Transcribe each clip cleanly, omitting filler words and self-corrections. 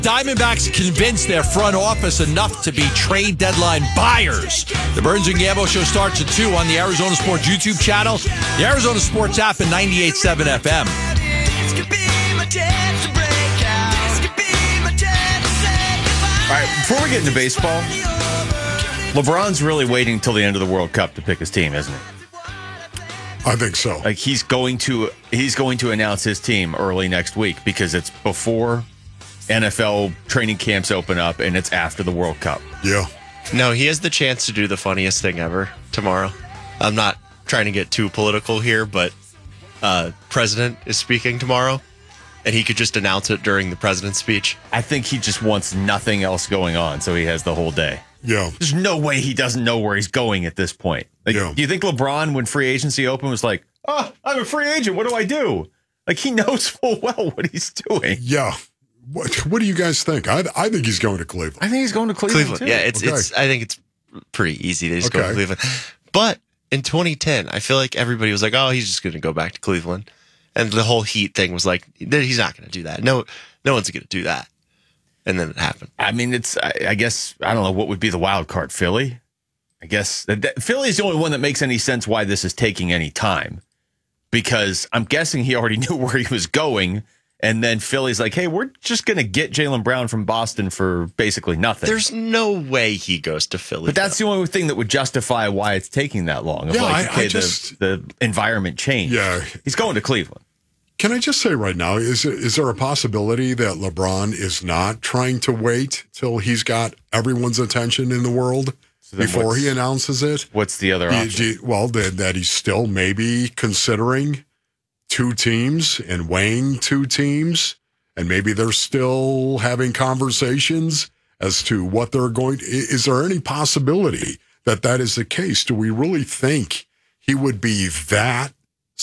Diamondbacks convinced their front office enough to be trade deadline buyers. The Burns and Gambo Show starts at 2 on the Arizona Sports YouTube channel, the Arizona Sports app, and 98.7 FM. All right, before we get into baseball, LeBron's really waiting until the end of the World Cup to pick his team, isn't he? I think so. Like he's going to announce his team early next week because it's before NFL training camps open up and it's after the World Cup. Yeah. No, he has the chance to do the funniest thing ever tomorrow. I'm not trying to get too political here, but president is speaking tomorrow, and he could just announce it during the president's speech. I think he just wants nothing else going on, so he has the whole day. Yeah. There's no way he doesn't know where he's going at this point. Like, Yeah. Do you think LeBron, when free agency opened, was like, "Oh, I'm a free agent. What do I do?" Like he knows full well what he's doing. Yeah. What do you guys think? I think he's going to Cleveland. I think he's going to Cleveland too. Yeah, it's. I think it's pretty easy to just go to Cleveland. But in 2010, I feel like everybody was like, "Oh, he's just going to go back to Cleveland," and the whole Heat thing was like, "He's not going to do that. No one's going to do that." And then it happened. I mean, I guess, I don't know, what would be the wild card? Philly? I guess Philly is the only one that makes any sense why this is taking any time. Because I'm guessing he already knew where he was going. And then Philly's like, hey, we're just going to get Jaylen Brown from Boston for basically nothing. There's no way he goes to Philly. But that's the only thing that would justify why it's taking that long. Yeah, the environment changed. Yeah. He's going to Cleveland. Can I just say right now, is there a possibility that LeBron is not trying to wait till he's got everyone's attention in the world before he announces it? What's the other option? That he's still maybe considering two teams and weighing two teams, and maybe they're still having conversations as to what they're going to. Is there any possibility that is the case? Do we really think he would be that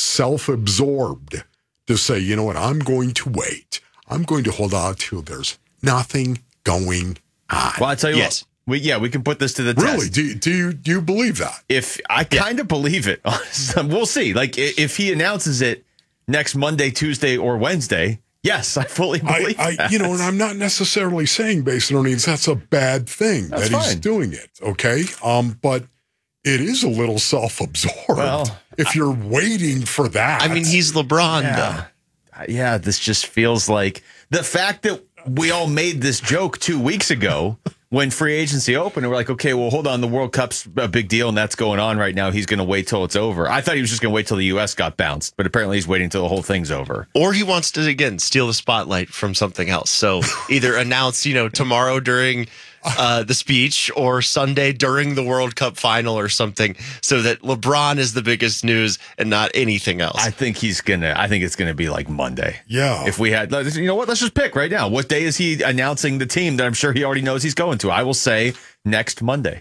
self-absorbed to say, you know what, I'm going to wait. I'm going to hold on till there's nothing going on. Well, I tell you Yes. what, we can put this to the test. Really? Do you believe that? If I kind of believe it, we'll see. Like if he announces it next Monday, Tuesday, or Wednesday, yes, I fully believe that. And I'm not necessarily saying based on needs that's a bad thing That's that he's fine. doing it. Okay, but it is a little self-absorbed if you're waiting for that. I mean, he's LeBron, though. Yeah, this just feels like the fact that we all made this joke 2 weeks ago when free agency opened, and we're like, okay, well, hold on, the World Cup's a big deal, and that's going on right now. He's going to wait till it's over. I thought he was just going to wait till the U.S. got bounced, but apparently he's waiting till the whole thing's over. Or he wants to, again, steal the spotlight from something else. So either announce, tomorrow during the speech or Sunday during the World Cup final or something so that LeBron is the biggest news and not anything else. I think it's going to be like Monday. Yeah. If we had, you know what, let's just pick right now. What day is he announcing the team that I'm sure he already knows he's going to? I will say next Monday.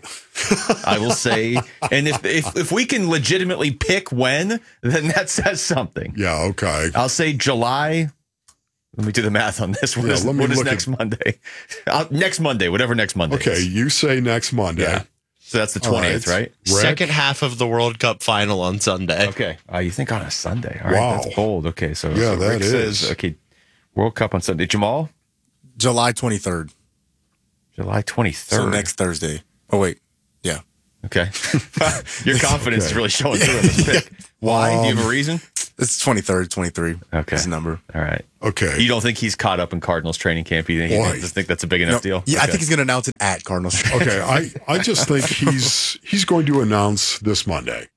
I will say, and if we can legitimately pick when, then that says something. Yeah, okay. I'll say July. Let me do the math on this. What is next Monday? Next Monday, whatever next Monday Okay, is. you say next Monday. Yeah. So that's the 20th, right? Second half of the World Cup final on Sunday. Okay. You think on a Sunday. All right, Wow. that's bold. Okay, so that Rick is. says, okay, World Cup on Sunday. Jamal? July 23rd. July 23rd. So next Thursday. Oh, wait. Yeah. Okay. Your confidence is really showing through in this pick. Why? Do you have a reason? It's 23rd, 23. Okay. Is the number. All right. Okay. You don't think he's caught up in Cardinals training camp? You think that's a big enough deal? Yeah, I Okay. think he's going to announce it at Cardinals. Okay, I just think he's going to announce this Monday,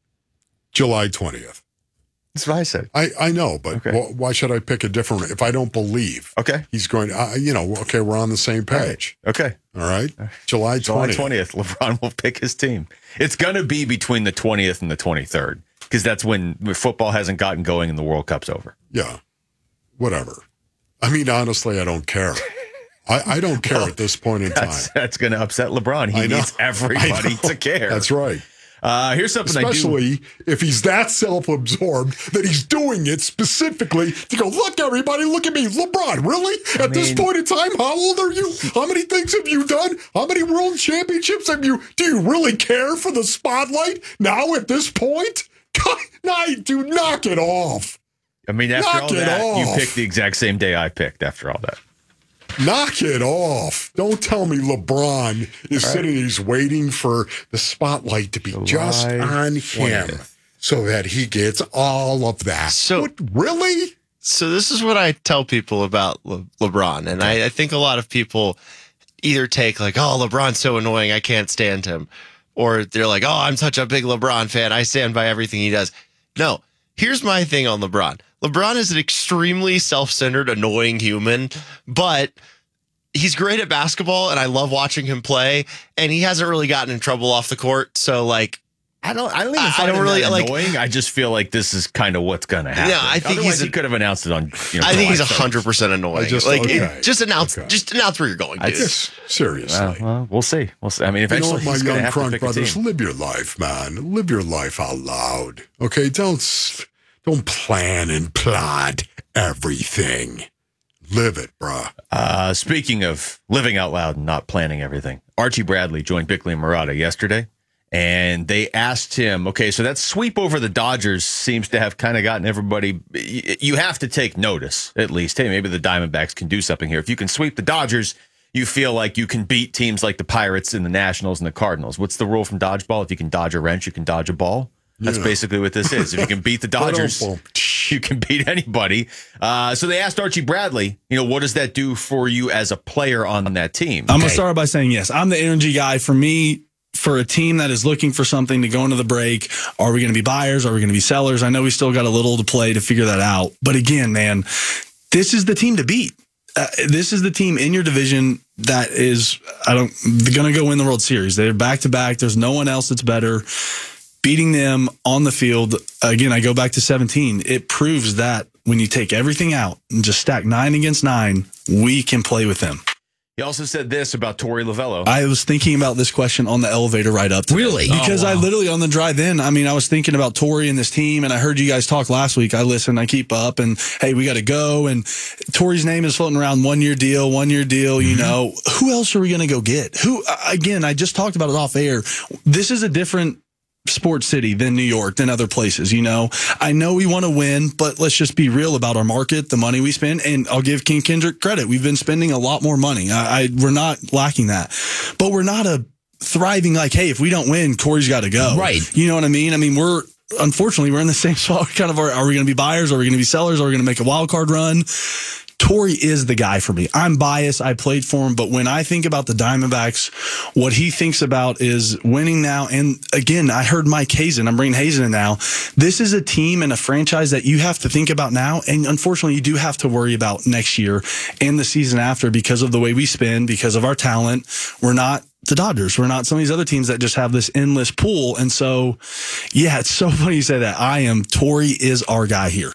July 20th. That's what I said. I know, but Okay. why should I pick a different if I don't believe? Okay. He's going to, okay, we're on the same page. Okay. All right. July 20th. LeBron will pick his team. It's going to be between the 20th and the 23rd because that's when football hasn't gotten going and the World Cup's over. Yeah. Whatever. I mean, honestly, I don't care. I don't care at this point in time. That's going to upset LeBron. He needs everybody to care. That's right. Here's something Especially if he's that self-absorbed that he's doing it specifically to go, look, everybody, look at me. LeBron, really? At this point in time, how old are you? How many things have you done? How many world championships have you? Do you really care for the spotlight now at this point? God, no, do knock it off. I mean, after Knock all it that, you off. picked the exact same day I picked after all that. Knock it off. Don't tell me LeBron is sitting, he's waiting for the spotlight to be just on him so that he gets all of that. So, what, really? So this is what I tell people about LeBron. And I think a lot of people either take like, oh, LeBron's so annoying, I can't stand him. Or they're like, oh, I'm such a big LeBron fan, I stand by everything he does. No, here's my thing on LeBron. LeBron is an extremely self-centered, annoying human, but he's great at basketball, and I love watching him play, and he hasn't really gotten in trouble off the court. So, like, I don't even find it really annoying. I just feel like this is kind of what's going to happen. Yeah, I think he could have announced it on. I think he's 100% annoying. Just announce where you're going. Just seriously. Well, we'll see. I mean, eventually, my he's going to young have to crunk pick brothers, a team. live your life, man. Live your life out loud. Okay, don't plan and plot everything. Live it, bruh. Speaking of living out loud and not planning everything, Archie Bradley joined Bickley and Murata yesterday. And they asked him, okay, so that sweep over the Dodgers seems to have kind of gotten everybody. You have to take notice, at least. Hey, maybe the Diamondbacks can do something here. If you can sweep the Dodgers, you feel like you can beat teams like the Pirates and the Nationals and the Cardinals. What's the rule from dodgeball? If you can dodge a wrench, you can dodge a ball. That's basically what this is. If you can beat the Dodgers, you can beat anybody. So they asked Archie Bradley, what does that do for you as a player on that team? I'm going to start by saying yes. I'm the energy guy. For me, for a team that is looking for something to go into the break, are we going to be buyers? Are we going to be sellers? I know we still got a little to play to figure that out. But again, man, this is the team to beat. This is the team in your division that is, they're going to go win the World Series. They're back to back. There's no one else that's better. Beating them on the field, again, I go back to 17. It proves that when you take everything out and just stack 9 against 9, we can play with them. He also said this about Torey Lovello. I was thinking about this question on the elevator ride up today. Really? Because I literally, on the drive in, I was thinking about Torey and this team, and I heard you guys talk last week. I listen, I keep up, and hey, we got to go. And Torey's name is floating around, 1 year deal, Mm-hmm. Who else are we going to go get? Again, I just talked about it off air. This is a different sports city than New York, than other places. I know we want to win, but let's just be real about our market, the money we spend. And I'll give King Kendrick credit. We've been spending a lot more money. We're not lacking that, but we're not a thriving like, hey, if we don't win, Corey's got to go. Right. You know what I mean? Unfortunately, we're in the same spot. Are we going to be buyers? Are we going to be sellers? Are we going to make a wild card run? Torey is the guy for me. I'm biased. I played for him. But when I think about the Diamondbacks, what he thinks about is winning now. And again, I heard Mike Hazen. I'm bringing Hazen in now. This is a team and a franchise that you have to think about now. And unfortunately, you do have to worry about next year and the season after because of the way we spend, because of our talent. We're not the Dodgers. We're not some of these other teams that just have this endless pool. And so, yeah, it's so funny you say that. Torey is our guy here.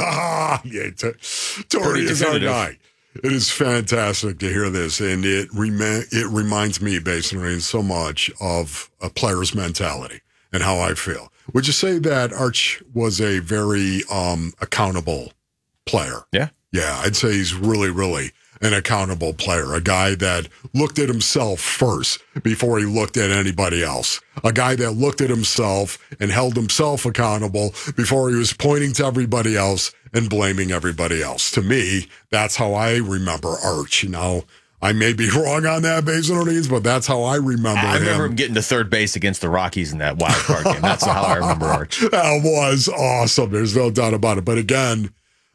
Yeah, Torey is our guy. It is fantastic to hear this, and it reminds me, basically, so much of a player's mentality and how I feel. Would you say that Arch was a very accountable player? Yeah. Yeah, I'd say he's really, really an accountable player, a guy that looked at himself first before he looked at anybody else, a guy that looked at himself and held himself accountable before he was pointing to everybody else and blaming everybody else. To me, that's how I remember Arch. Now, I may be wrong on that based on these, but that's how I remember him. I remember him getting to third base against the Rockies in that wild card game. That's how I remember Arch. That was awesome. There's no doubt about it. But again,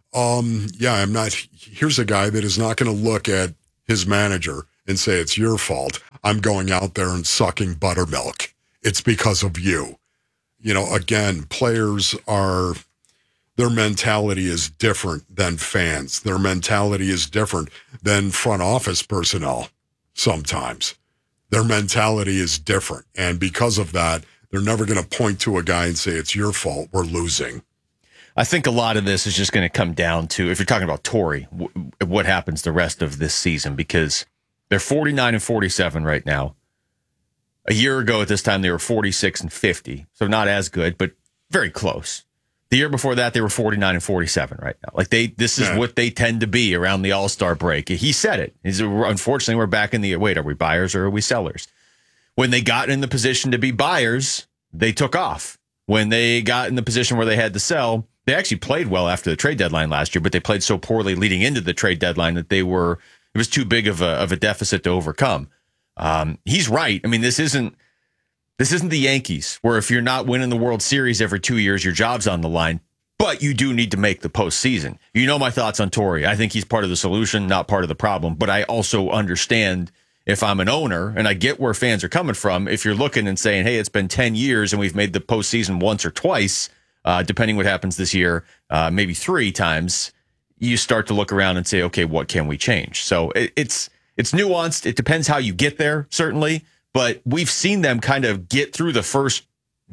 here's a guy that is not going to look at his manager and say, it's your fault. I'm going out there and sucking buttermilk. It's because of you. Again, players their mentality is different than fans. Their mentality is different than front office personnel sometimes. Their mentality is different. And because of that, they're never going to point to a guy and say, it's your fault. We're losing. I think a lot of this is just going to come down to, if you're talking about Torey, what happens the rest of this season, because they're 49-47 right now. A year ago at this time, they were 46-50. So not as good, but very close. The year before that, they were 49-47 right now. This is what they tend to be around the All-Star break. He said it. Unfortunately, we're back in the, wait, are we buyers or are we sellers? When they got in the position to be buyers, they took off. When they got in the position where they had to sell, they actually played well after the trade deadline last year, but they played so poorly leading into the trade deadline that they were It was too big of a deficit to overcome. He's right. I mean, this isn't the Yankees, where if you're not winning the World Series every 2 years, your job's on the line. But you do need to make the postseason. You know my thoughts on Torrey. I think he's part of the solution, not part of the problem. But I also understand if I'm an owner, and I get where fans are coming from, if you're looking and saying, hey, it's been 10 years and we've made the postseason once or twice, depending what happens this year, maybe 3 times, you start to look around and say, okay, what can we change? So it's nuanced. It depends how you get there, certainly. But we've seen them kind of get through the first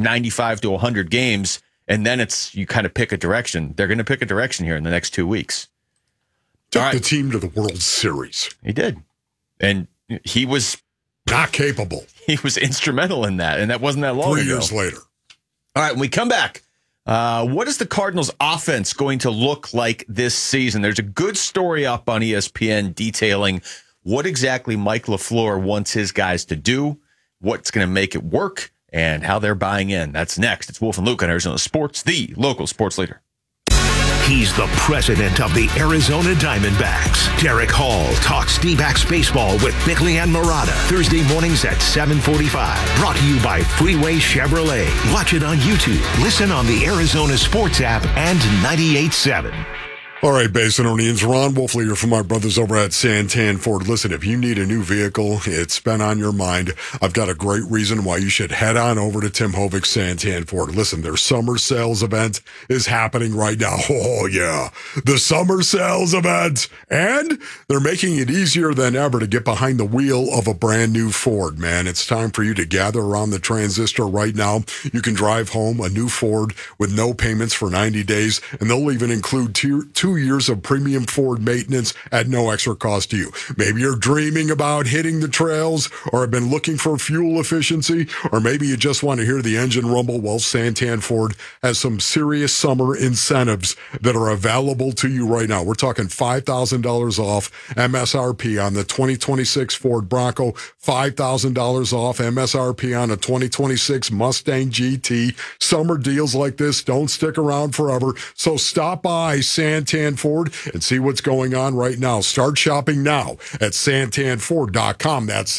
95 to 100 games, and then you kind of pick a direction. They're going to pick a direction here in the next 2 weeks. Took the team to the World Series. He did. And he was not capable. He was instrumental in that, and that wasn't that long ago. 3 years later. All right, when we come back, what is the Cardinals' offense going to look like this season? There's a good story up on ESPN detailing what exactly Mike LaFleur wants his guys to do, what's going to make it work, and how they're buying in. That's next. It's Wolf and Luke on Arizona Sports, the local sports leader. He's the president of the Arizona Diamondbacks. Derek Hall talks D-backs baseball with Bickley and Murata. Thursday mornings at 7:45. Brought to you by Freeway Chevrolet. Watch it on YouTube. Listen on the Arizona Sports app and 98.7. All right, Basinonians, Ron Wolf here from my brothers over at Santan Ford. Listen, if you need a new vehicle, it's been on your mind, I've got a great reason why you should head on over to Tim Hovik Santan Ford. Listen, their summer sales event is happening right now. Oh, yeah, the summer sales event. And they're making it easier than ever to get behind the wheel of a brand new Ford, man. It's time for you to gather around the transistor right now. You can drive home a new Ford with no payments for 90 days, and they'll even include two years of premium Ford maintenance at no extra cost to you. Maybe you're dreaming about hitting the trails or have been looking for fuel efficiency, or maybe you just want to hear the engine rumble. Well, Santan Ford has some serious summer incentives that are available to you right now. We're talking $5,000 off MSRP on the 2026 Ford Bronco, $5,000 off MSRP on a 2026 Mustang GT. Summer deals like this don't stick around forever, so stop by Santan Ford and see what's going on right now. Start shopping now at santanford.com. That's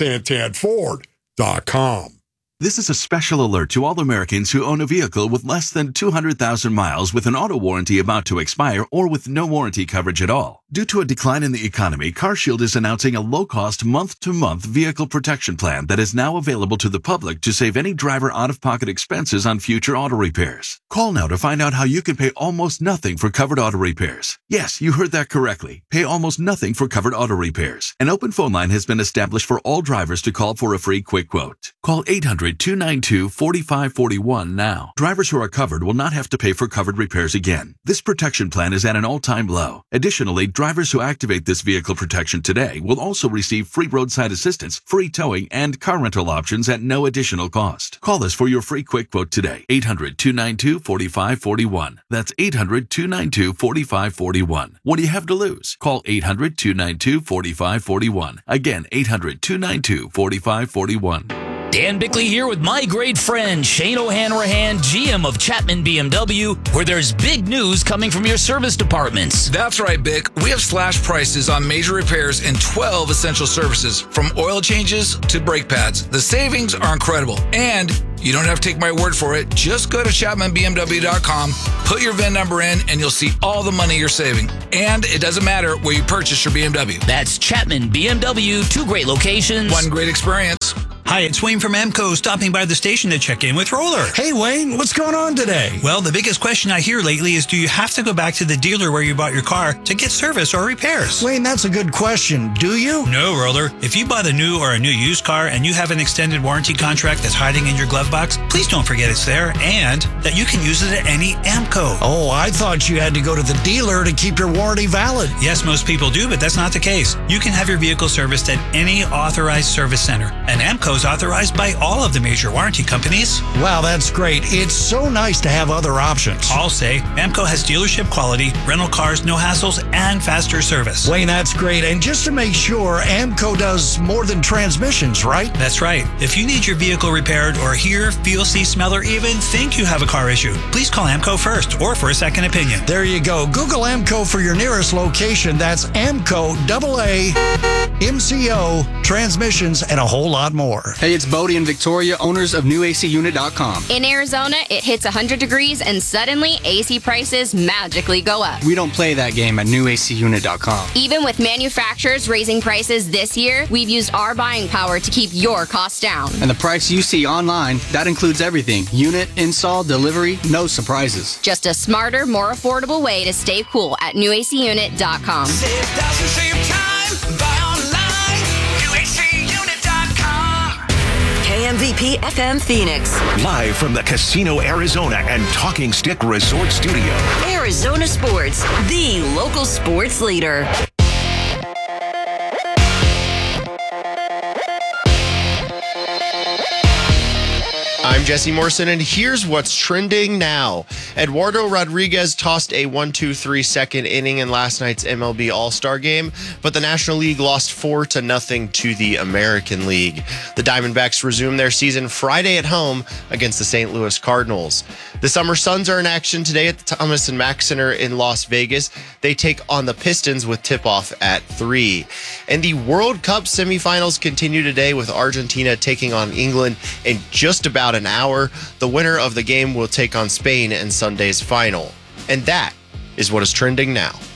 santanford.com. This is a special alert to all Americans who own a vehicle with less than 200,000 miles with an auto warranty about to expire or with no warranty coverage at all. Due to a decline in the economy, CarShield is announcing a low-cost month-to-month vehicle protection plan that is now available to the public to save any driver out-of-pocket expenses on future auto repairs. Call now to find out how you can pay almost nothing for covered auto repairs. Yes, you heard that correctly. Pay almost nothing for covered auto repairs. An open phone line has been established for all drivers to call for a free quick quote. Call 800-292-4541 now. Drivers who are covered will not have to pay for covered repairs again. This protection plan is at an all-time low. Additionally, drivers who activate this vehicle protection today will also receive free roadside assistance, free towing, and car rental options at no additional cost. Call us for your free quick quote today. 800-292-4541. That's 800-292-4541. What do you have to lose? Call 800-292-4541. Again, 800-292-4541. Dan Bickley here with my great friend Shane O'Hanrahan, GM of Chapman BMW, where there's big news coming from your service departments. That's right, Bic. We have slash prices on major repairs and 12 essential services, from oil changes to brake pads. The savings are incredible, and you don't have to take my word for it. Just go to ChapmanBMW.com, put your VIN number in, and you'll see all the money you're saving. And it doesn't matter where you purchase your BMW. That's Chapman BMW, 2 great locations, 1 great experience. Hi, it's Wayne from AMCO, stopping by the station to check in with Roller. Hey, Wayne, what's going on today? Well, the biggest question I hear lately is, do you have to go back to the dealer where you bought your car to get service or repairs? Wayne, that's a good question. Do you? No, Roller. If you bought a new or a new used car and you have an extended warranty contract that's hiding in your glove box, please don't forget it's there and that you can use it at any AMCO. Oh, I thought you had to go to the dealer to keep your warranty valid. Yes, most people do, but that's not the case. You can have your vehicle serviced at any authorized service center, and AMCO is authorized by all of the major warranty companies. Wow, that's great. It's so nice to have other options. I'll say AMCO has dealership quality, rental cars, no hassles, and faster service. Wayne, that's great. And just to make sure, AMCO does more than transmissions, right? That's right. If you need your vehicle repaired or hear, feel, see, smell, or even think you have a car issue, please call AMCO first or for a second opinion. There you go. Google AMCO for your nearest location. That's AMCO AA. MCO, transmissions, and a whole lot more. Hey, it's Bodie and Victoria, owners of NewACUnit.com. In Arizona, it hits 100 degrees and suddenly AC prices magically go up. We don't play that game at NewACUnit.com. Even with manufacturers raising prices this year, we've used our buying power to keep your costs down. And the price you see online, that includes everything. Unit, install, delivery, no surprises. Just a smarter, more affordable way to stay cool at NewACUnit.com. Save thousands, save time, buy online, NewACUnit.com. KMVP FM Phoenix. Live from the Casino Arizona and Talking Stick Resort Studio. Arizona Sports, the local sports leader. I'm Jesse Morrison, and here's what's trending now. Eduardo Rodriguez tossed a 1-2-3 second inning in last night's MLB All-Star game, but the National League lost 4-0 to the American League. The Diamondbacks resume their season Friday at home against the St. Louis Cardinals. The Summer Suns are in action today at the Thomas & Mack Center in Las Vegas. They take on the Pistons with tip-off at 3. And the World Cup semifinals continue today with Argentina taking on England in just about an hour. The winner of the game will take on Spain in Sunday's final. And that is what is trending now.